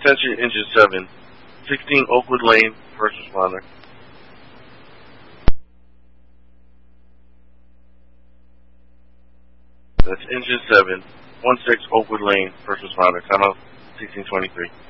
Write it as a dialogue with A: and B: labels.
A: Attention, Engine 7. 16 Oakwood Lane, first responder. That's Engine 7. 16 Oakwood Lane, first responder. Time out 1623.